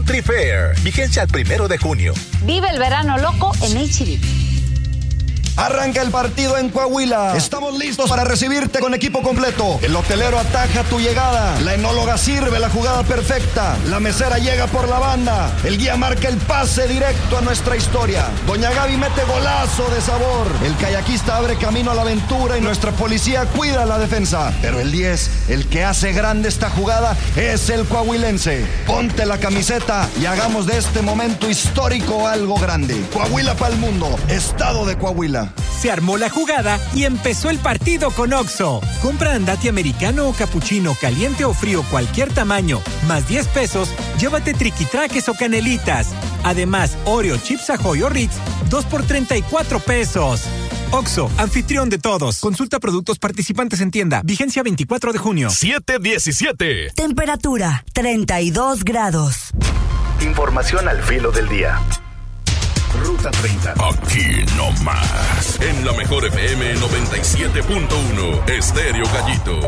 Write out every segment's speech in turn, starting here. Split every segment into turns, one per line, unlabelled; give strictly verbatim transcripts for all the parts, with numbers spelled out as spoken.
NutriFair. Vigencia al primero de junio.
Vive el verano loco en H E B.
Arranca el partido en Coahuila. Estamos listos para recibirte con equipo completo. El hotelero ataja tu llegada. La enóloga sirve la jugada perfecta. La mesera llega por la banda. El guía marca el pase directo a nuestra historia. Doña Gaby mete golazo de sabor. El kayakista abre camino a la aventura y nuestra policía cuida la defensa. Pero el diez, el que hace grande esta jugada, es el coahuilense. Ponte la camiseta y hagamos de este momento histórico algo grande. Coahuila para el mundo. Estado de Coahuila.
Se armó la jugada y empezó el partido con Oxxo. Compra andati americano o capuchino, caliente o frío, cualquier tamaño, más diez pesos, llévate triquitraques o canelitas. Además, Oreo, Chips Ahoy o Ritz, dos por treinta y cuatro pesos. Oxxo, anfitrión de todos. Consulta productos participantes en tienda. Vigencia veinticuatro de junio.
siete diecisiete.
Temperatura, treinta y dos grados.
Información al filo del día. Ruta treinta. Aquí no más. En la mejor F M noventa y siete punto uno. Estéreo Gallito.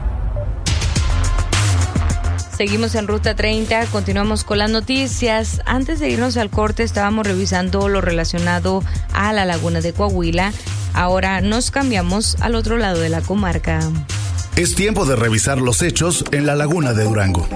Seguimos en Ruta treinta, continuamos con las noticias. Antes de irnos al corte estábamos revisando lo relacionado a la laguna de Coahuila. Ahora nos cambiamos al otro lado de la comarca.
Es tiempo de revisar los hechos en la laguna de Durango.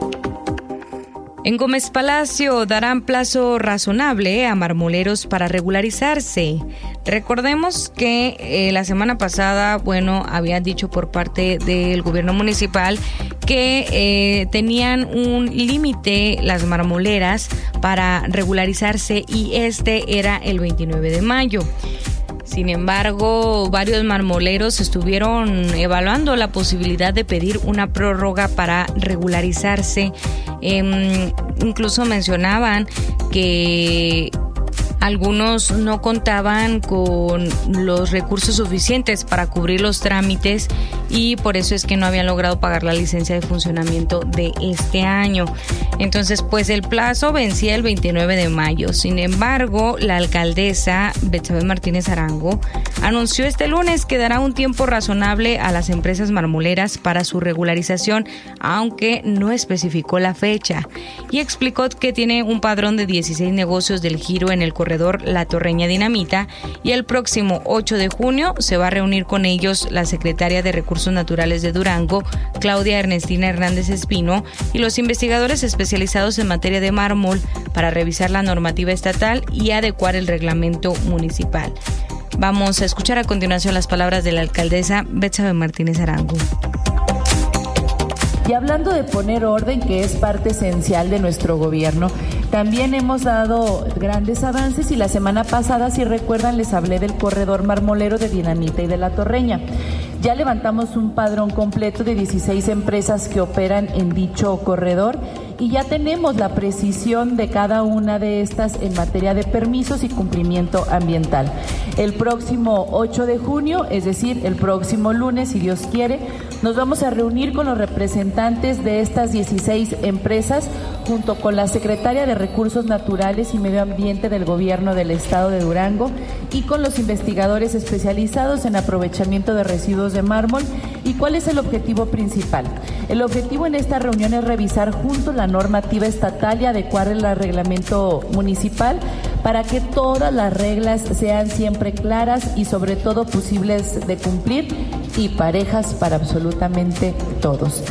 En Gómez Palacio darán plazo razonable a marmoleros para regularizarse. Recordemos que eh, la semana pasada, bueno, habían dicho por parte del gobierno municipal que eh, tenían un límite las marmoleras para regularizarse y este era el veintinueve de mayo. Sin embargo, varios marmoleros estuvieron evaluando la posibilidad de pedir una prórroga para regularizarse. Eh, incluso mencionaban que algunos no contaban con los recursos suficientes para cubrir los trámites y por eso es que no habían logrado pagar la licencia de funcionamiento de este año. Entonces, pues el plazo vencía el veintinueve de mayo. Sin embargo, la alcaldesa Betsabe Martínez Arango anunció este lunes que dará un tiempo razonable a las empresas marmoleras para su regularización, aunque no especificó la fecha. Y explicó que tiene un padrón de dieciséis negocios del giro en el corredor La Torreña Dinamita y el próximo ocho de junio se va a reunir con ellos la secretaria de Recursos Naturales de Durango, Claudia Ernestina Hernández Espino, y los investigadores especializados en materia de mármol para revisar la normativa estatal y adecuar el reglamento municipal. Vamos a escuchar a continuación las palabras de la alcaldesa Betsabe Martínez Arango.
Y hablando de poner orden, que es parte esencial de nuestro gobierno, también hemos dado grandes avances y la semana pasada, si recuerdan, les hablé del corredor marmolero de Dinamita y de La Torreña. Ya levantamos un padrón completo de dieciséis empresas que operan en dicho corredor y ya tenemos la precisión de cada una de estas en materia de permisos y cumplimiento ambiental. El próximo ocho de junio, es decir, el próximo lunes, si Dios quiere, nos vamos a reunir con los representantes de estas dieciséis empresas junto con la secretaria de Recursos Naturales y Medio Ambiente del Gobierno del Estado de Durango y con los investigadores especializados en aprovechamiento de residuos de mármol. ¿Y cuál es el objetivo principal? El objetivo en esta reunión es revisar juntos la normativa estatal y adecuar el reglamento municipal para que todas las reglas sean siempre claras y sobre todo posibles de cumplir y parejas para absolutamente todos.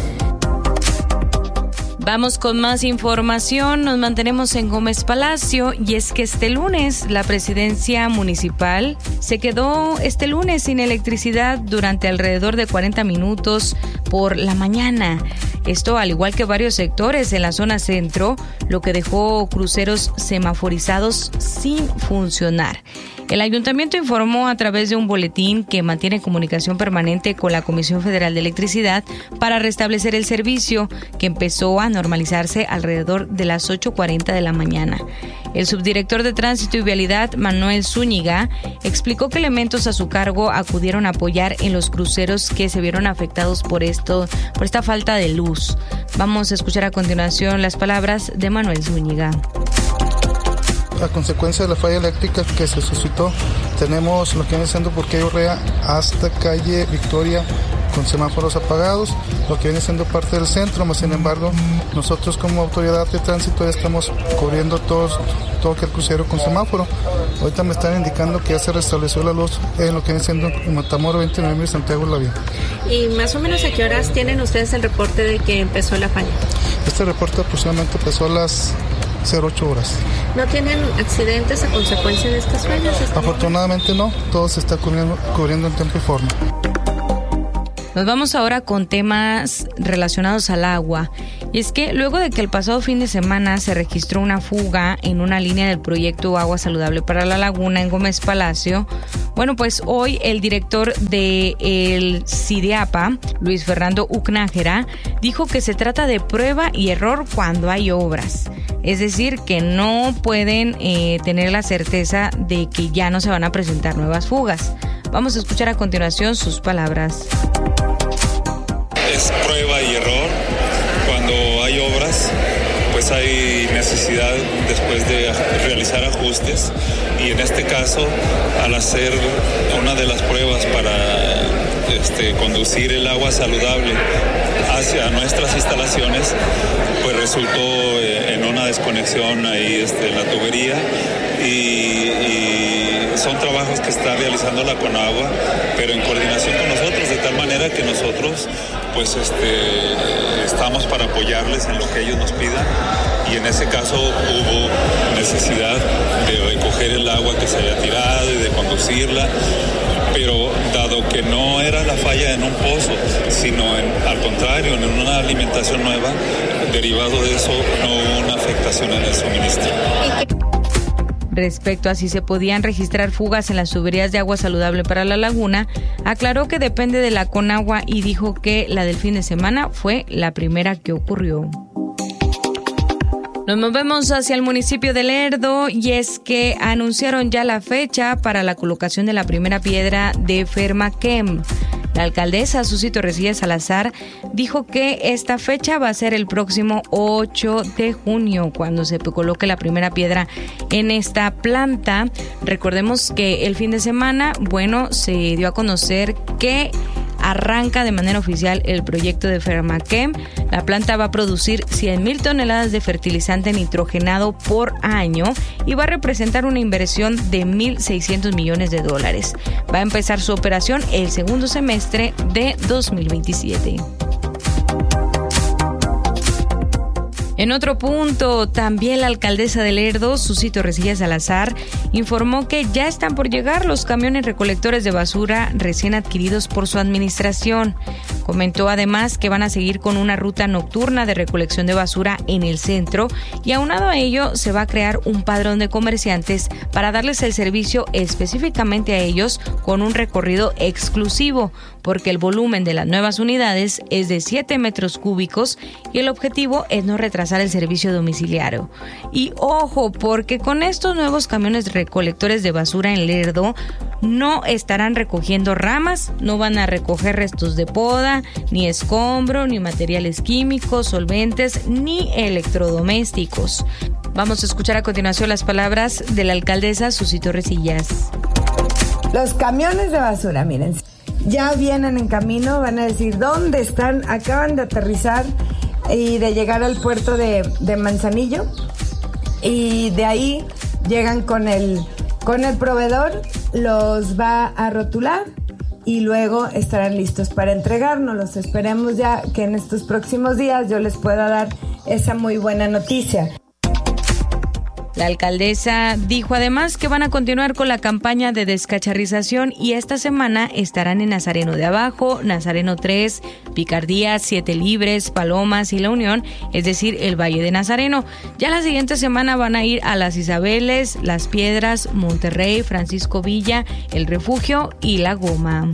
Vamos con más información, nos mantenemos en Gómez Palacio y es que este lunes la presidencia municipal se quedó este lunes sin electricidad durante alrededor de cuarenta minutos por la mañana. Esto al igual que varios sectores en la zona centro, lo que dejó cruceros semaforizados sin funcionar. El ayuntamiento informó a través de un boletín que mantiene comunicación permanente con la Comisión Federal de Electricidad para restablecer el servicio, que empezó a normalizarse alrededor de las ocho cuarenta de la mañana. El subdirector de Tránsito y Vialidad, Manuel Zúñiga, explicó que elementos a su cargo acudieron a apoyar en los cruceros que se vieron afectados por esto, por esta falta de luz. Vamos a escuchar a continuación las palabras de Manuel Zúñiga.
A consecuencia de la falla eléctrica que se suscitó, tenemos lo que viene siendo por calle Urrea hasta calle Victoria con semáforos apagados, lo que viene siendo parte del centro, más sin embargo, nosotros como autoridad de tránsito ya estamos cubriendo todos, todo aquel crucero con semáforo. Ahorita me están indicando que ya se restableció la luz en lo que viene siendo en Matamoros veinte de noviembre y Santiago La Vía.
¿Y más o menos a qué horas tienen ustedes el reporte de que empezó la falla?
Este reporte aproximadamente empezó a las cero ocho horas.
¿No tienen accidentes a consecuencia de estas fallas?
Afortunadamente no, todo se está cubriendo, cubriendo en tiempo y forma.
Nos vamos ahora con temas relacionados al agua. Y es que luego de que el pasado fin de semana se registró una fuga en una línea del proyecto Agua Saludable para la Laguna en Gómez Palacio, bueno, pues hoy el director del CIDEAPA, Luis Fernando Ucnájera, dijo que se trata de prueba y error cuando hay obras. Es decir, que no pueden eh, tener la certeza de que ya no se van a presentar nuevas fugas. Vamos a escuchar a continuación sus palabras.
Es prueba y error. Cuando hay obras, pues hay necesidad después de realizar ajustes, y en este caso, al hacer una de las pruebas para este, conducir el agua saludable hacia nuestras instalaciones, pues resultó en una desconexión ahí este, en la tubería, y, y son trabajos que está realizando la Conagua, pero en coordinación con nosotros, de tal manera que nosotros pues este, estamos para apoyarles en lo que ellos nos pidan, y en ese caso hubo necesidad de recoger el agua que se había tirado y de conducirla, pero dado que no era la falla en un pozo, sino en, al contrario, en una alimentación nueva, derivado de eso no hubo una afectación en el suministro.
Respecto a si se podían registrar fugas en las tuberías de agua saludable para la laguna, aclaró que depende de la Conagua y dijo que la del fin de semana fue la primera que ocurrió. Nos movemos hacia el municipio de Lerdo, y es que anunciaron ya la fecha para la colocación de la primera piedra de Fermaquem. La alcaldesa Susi Torrecilla Salazar dijo que esta fecha va a ser el próximo ocho de junio, cuando se coloque la primera piedra en esta planta. Recordemos que el fin de semana, bueno, se dio a conocer que arranca de manera oficial el proyecto de Fermaquem. La planta va a producir cien mil toneladas de fertilizante nitrogenado por año y va a representar una inversión de mil seiscientos millones de dólares. Va a empezar su operación el segundo semestre de dos mil veintisiete. En otro punto, también la alcaldesa de Lerdo, Susi Torrecilla Salazar, informó que ya están por llegar los camiones recolectores de basura recién adquiridos por su administración. Comentó además que van a seguir con una ruta nocturna de recolección de basura en el centro, y aunado a ello se va a crear un padrón de comerciantes para darles el servicio específicamente a ellos con un recorrido exclusivo, porque el volumen de las nuevas unidades es de siete metros cúbicos y el objetivo es no retrasar el servicio domiciliario. Y ojo, porque con estos nuevos camiones recolectores de basura en Lerdo no estarán recogiendo ramas, no van a recoger restos de poda, ni escombro, ni materiales químicos, solventes, ni electrodomésticos. Vamos a escuchar a continuación las palabras de la alcaldesa Susi Torrecillas.
Los camiones de basura, miren, ya vienen en camino, van a decir dónde están, acaban de aterrizar y de llegar al puerto de, de Manzanillo, y de ahí llegan con el, con el proveedor, los va a rotular y luego estarán listos para entregarnos. Los esperemos ya que en estos próximos días yo les pueda dar esa muy buena noticia.
La alcaldesa dijo además que van a continuar con la campaña de descacharrización, y esta semana estarán en Nazareno de Abajo, Nazareno tres, Picardía, Siete Libres, Palomas y La Unión, es decir, el Valle de Nazareno. Ya la siguiente semana van a ir a Las Isabeles, Las Piedras, Monterrey, Francisco Villa, El Refugio y La Goma.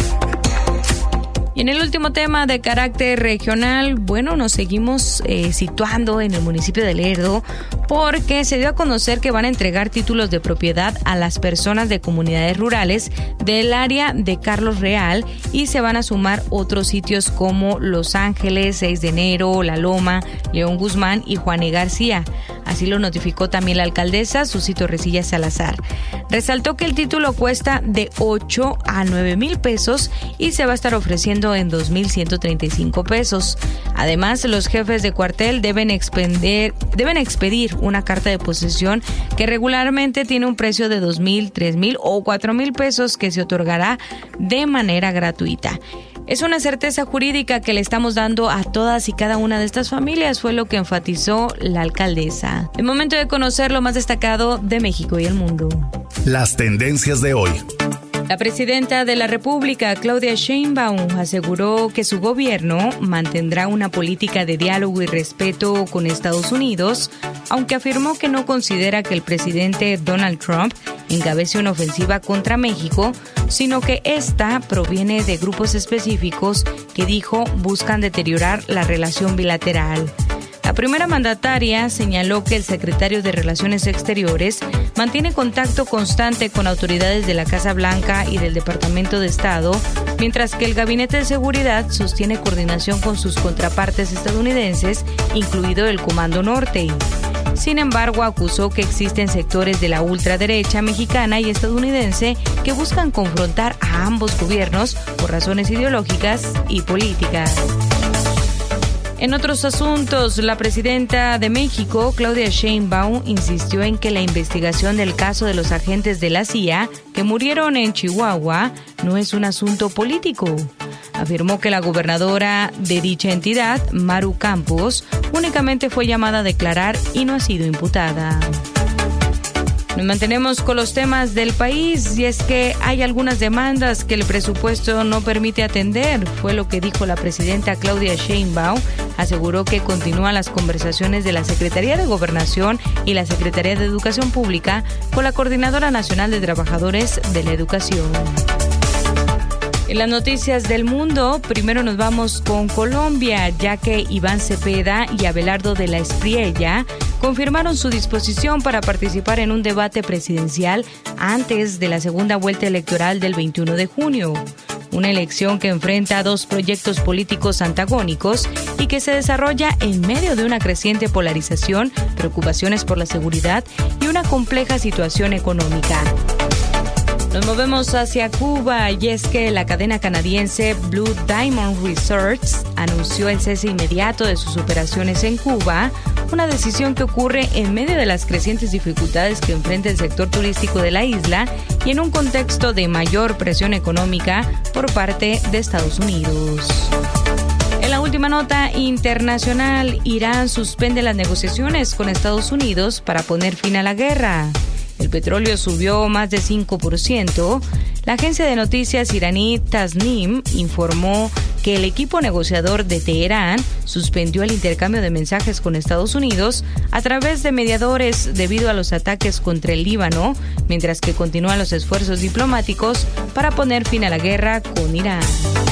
Y en el último tema de carácter regional, bueno, nos seguimos eh, situando en el municipio de Lerdo, porque se dio a conocer que van a entregar títulos de propiedad a las personas de comunidades rurales del área de Carlos Real, y se van a sumar otros sitios como Los Ángeles, seis de enero, La Loma, León Guzmán y Juan E. García. Así lo notificó también la alcaldesa Susito Recilla Salazar. Resaltó que el título cuesta de ocho a nueve mil pesos y se va a estar ofreciendo en dos mil ciento treinta y cinco pesos. Además, los jefes de cuartel deben expender, deben expedir una carta de posesión que regularmente tiene un precio de dos mil, tres mil o cuatro mil pesos que se otorgará de manera gratuita. Es una certeza jurídica que le estamos dando a todas y cada una de estas familias, fue lo que enfatizó la alcaldesa. El momento de conocer lo más destacado de México y el mundo.
Las tendencias de hoy.
La presidenta de la República, Claudia Sheinbaum, aseguró que su gobierno mantendrá una política de diálogo y respeto con Estados Unidos, aunque afirmó que no considera que el presidente Donald Trump encabece una ofensiva contra México, sino que esta proviene de grupos específicos que, dijo, buscan deteriorar la relación bilateral. La primera mandataria señaló que el secretario de Relaciones Exteriores mantiene contacto constante con autoridades de la Casa Blanca y del Departamento de Estado, mientras que el Gabinete de Seguridad sostiene coordinación con sus contrapartes estadounidenses, incluido el Comando Norte. Sin embargo, acusó que existen sectores de la ultraderecha mexicana y estadounidense que buscan confrontar a ambos gobiernos por razones ideológicas y políticas. En otros asuntos, la presidenta de México, Claudia Sheinbaum, insistió en que la investigación del caso de los agentes de la C I A que murieron en Chihuahua no es un asunto político. Afirmó que la gobernadora de dicha entidad, Maru Campos, únicamente fue llamada a declarar y no ha sido imputada. Nos mantenemos con los temas del país y es que hay algunas demandas que el presupuesto no permite atender, fue lo que dijo la presidenta Claudia Sheinbaum. Aseguró que continúan las conversaciones de la Secretaría de Gobernación y la Secretaría de Educación Pública con la Coordinadora Nacional de Trabajadores de la Educación. En las noticias del mundo, primero nos vamos con Colombia, ya que Iván Cepeda y Abelardo de la Espriella confirmaron su disposición para participar en un debate presidencial antes de la segunda vuelta electoral del veintiuno de junio. Una elección que enfrenta a dos proyectos políticos antagónicos y que se desarrolla en medio de una creciente polarización, preocupaciones por la seguridad y una compleja situación económica. Nos movemos hacia Cuba y es que la cadena canadiense Blue Diamond Resorts anunció el cese inmediato de sus operaciones en Cuba, una decisión que ocurre en medio de las crecientes dificultades que enfrenta el sector turístico de la isla y en un contexto de mayor presión económica por parte de Estados Unidos. En la última nota internacional, Irán suspende las negociaciones con Estados Unidos para poner fin a la guerra. El petróleo subió más de cinco por ciento. La agencia de noticias iraní Tasnim informó que el equipo negociador de Teherán suspendió el intercambio de mensajes con Estados Unidos a través de mediadores debido a los ataques contra el Líbano, mientras que continúan los esfuerzos diplomáticos para poner fin a la guerra con Irán.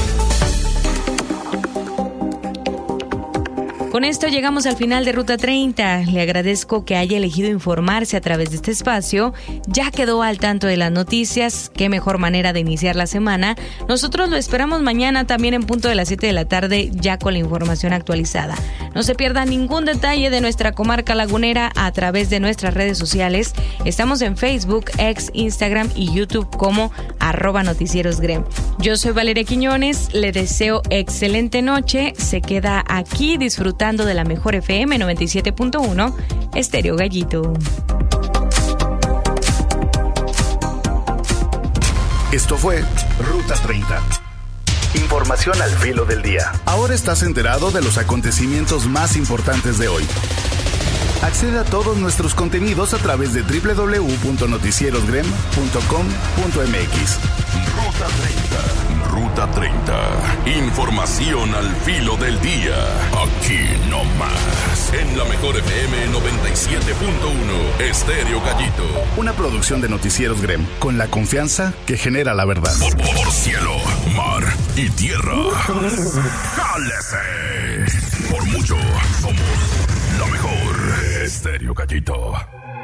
Con esto llegamos al final de Ruta treinta. Le agradezco que haya elegido informarse a través de este espacio. Ya quedó al tanto de las noticias. Qué mejor manera de iniciar la semana. Nosotros lo esperamos mañana también en punto de las siete de la tarde, ya con la información actualizada. No se pierda ningún detalle de nuestra comarca lagunera a través de nuestras redes sociales. Estamos en Facebook, X, Instagram y YouTube como arroba noticierosgrem. Yo soy Valeria Quiñones. Le deseo excelente noche. Se queda aquí disfrutando de la mejor F M noventa y siete punto uno, Estéreo Gallito.
Esto fue Ruta treinta. Información al filo del día. Ahora estás enterado de los acontecimientos más importantes de hoy. Accede a todos nuestros contenidos a través de doble u doble u doble u punto noticierosgrem punto com punto m x. Ruta treinta. Ruta treinta. Información al filo del día. Aquí no más. En la mejor F M noventa y siete punto uno, Estéreo Gallito. Una producción de Noticieros Grem, con la confianza que genera la verdad. Por, por cielo, mar y tierra. ¡Jálese! Por mucho, somos la mejor. Estéreo Gallito.